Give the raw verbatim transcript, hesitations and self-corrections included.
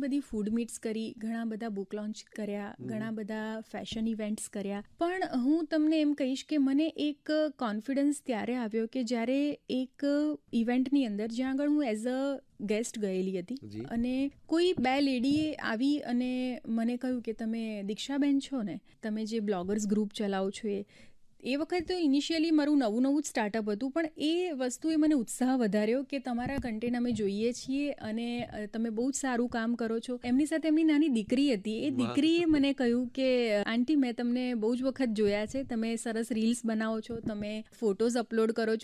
બધી food meets કરી, ઘણા બધા બુક લોન્ચ કર્યા, ઘણા બધા ફેશન ઇવેન્ટ્સ કર્યા, પણ હું તમને એમ કહીશ કે મને એક કોન્ફિડન્સ ત્યારે આવ્યો કે જ્યારે એક ઇવેન્ટની અંદર જ્યાં આગળ હું એઝ અ ગેસ્ટ ગયેલી હતી અને કોઈ બે લેડીએ આવી અને મને કહ્યું કે તમે દીક્ષાબેન છો ને, તમે જે બ્લોગર્સ ગ્રુપ ચલાવો છો એ એ વખતે તો ઇનિશિયલી મારું નવું નવું જ સ્ટાર્ટઅપ હતું, પણ એ વસ્તુએ મને ઉત્સાહ વધાર્યો કે તમારા કન્ટેન્ટ અમે જોઈએ છીએ અને તમે બહુ જ સારું કામ કરો છો. એમની સાથે એમની નાની દીકરી હતી, એ દીકરીએ મને કહ્યું કે આંટી મેં તમને બહુ જ વખત જોયા છે, તમે સરસ રીલ્સ બનાવો છો, તમે ફોટોઝ અપલોડ કરો છો,